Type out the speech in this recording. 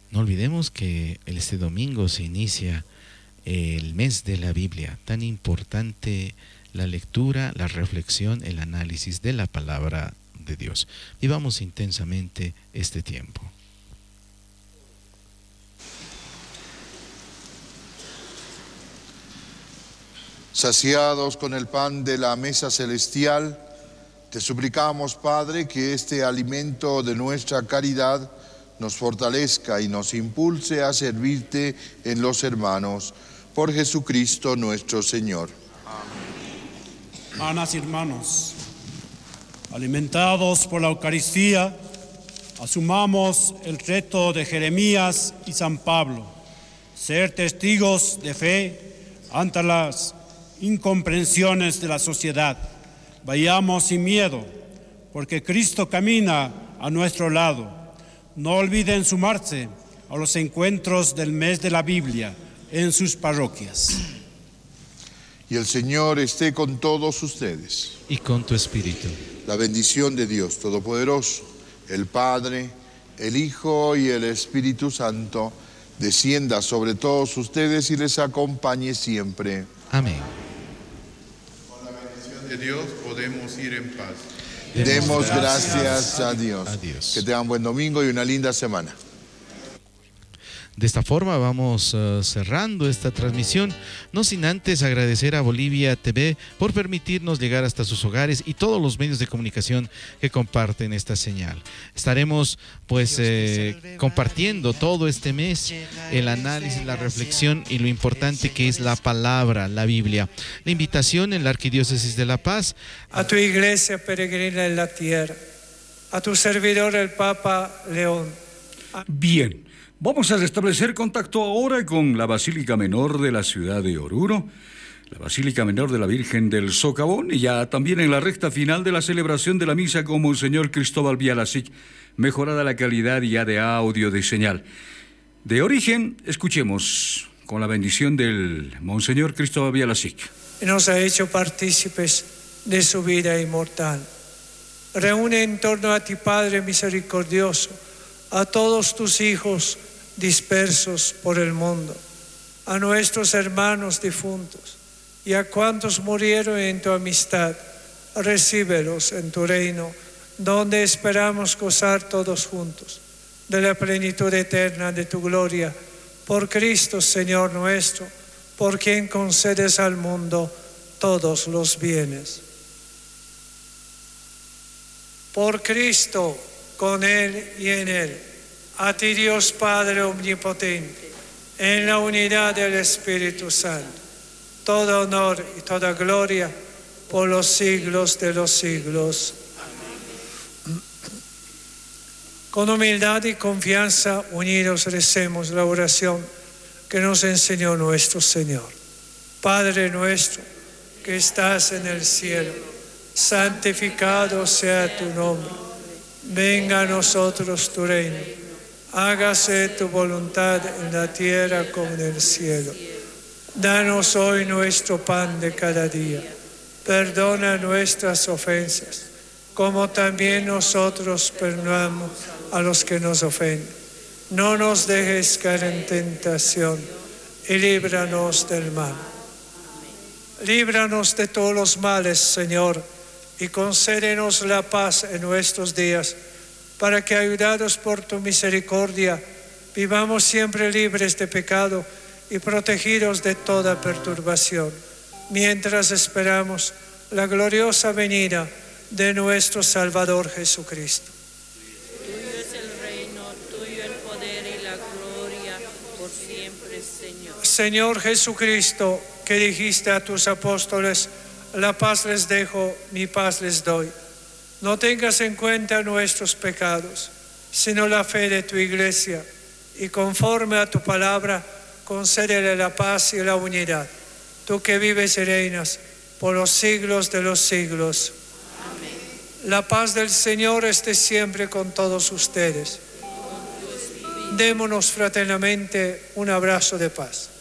No olvidemos que este domingo se inicia el mes de la Biblia, tan importante la lectura, la reflexión, el análisis de la palabra de Dios. Vivamos intensamente este tiempo. Saciados con el pan de la mesa celestial, te suplicamos, Padre, que este alimento de nuestra caridad nos fortalezca y nos impulse a servirte en los hermanos. Por Jesucristo nuestro Señor. Amén. Hermanas y hermanos, alimentados por la Eucaristía, asumamos el reto de Jeremías y San Pablo, ser testigos de fe ante las incomprensiones de la sociedad. Vayamos sin miedo, porque Cristo camina a nuestro lado. No olviden sumarse a los encuentros del mes de la Biblia en sus parroquias. Y el Señor esté con todos ustedes. Y con tu espíritu. La bendición de Dios Todopoderoso, el Padre, el Hijo y el Espíritu Santo, descienda sobre todos ustedes y les acompañe siempre. Amén. Con la bendición de Dios podemos ir en paz. Demos gracias a Dios. Adiós. Que tengan buen domingo y una linda semana. De esta forma vamos cerrando esta transmisión, no sin antes agradecer a Bolivia TV por permitirnos llegar hasta sus hogares y todos los medios de comunicación que comparten esta señal. Estaremos compartiendo todo este mes el análisis, la reflexión y lo importante que es la palabra, la Biblia. La invitación en la Arquidiócesis de La Paz. A tu iglesia peregrina en la tierra, a tu servidor el Papa León. Bien. Vamos a restablecer contacto ahora con la Basílica Menor de la ciudad de Oruro, la Basílica Menor de la Virgen del Socavón, y ya también en la recta final de la celebración de la misa con Monseñor Cristóbal Bialacic, mejorada la calidad ya de audio de señal. De origen, escuchemos con la bendición del Monseñor Cristóbal Bialacic. Nos ha hecho partícipes de su vida inmortal. Reúne en torno a ti, Padre misericordioso, a todos tus hijos dispersos por el mundo, a nuestros hermanos difuntos y a cuantos murieron en tu amistad. Recíbelos en tu reino, donde esperamos gozar todos juntos de la plenitud eterna de tu gloria. Por Cristo, Señor nuestro, por quien concedes al mundo todos los bienes. Por Cristo, con Él y en Él, a ti Dios Padre Omnipotente, en la unidad del Espíritu Santo, todo honor y toda gloria por los siglos de los siglos. Amén. Con humildad y confianza unidos recemos la oración que nos enseñó nuestro Señor. Padre nuestro, que estás en el cielo, santificado sea tu nombre. Venga a nosotros tu reino, hágase tu voluntad en la tierra como en el cielo. Danos hoy nuestro pan de cada día. Perdona nuestras ofensas, como también nosotros perdonamos a los que nos ofenden. No nos dejes caer en tentación y líbranos del mal. Líbranos de todos los males, Señor, y concédenos la paz en nuestros días, para que, ayudados por tu misericordia, vivamos siempre libres de pecado y protegidos de toda perturbación, mientras esperamos la gloriosa venida de nuestro Salvador Jesucristo. Tuyo es el reino, tuyo el poder y la gloria, por siempre, Señor. Señor Jesucristo, que dijiste a tus apóstoles: la paz les dejo, mi paz les doy. No tengas en cuenta nuestros pecados, sino la fe de tu iglesia, y conforme a tu palabra, concédele la paz y la unidad. Tú que vives y reinas por los siglos de los siglos. Amén. La paz del Señor esté siempre con todos ustedes. Démonos fraternalmente un abrazo de paz.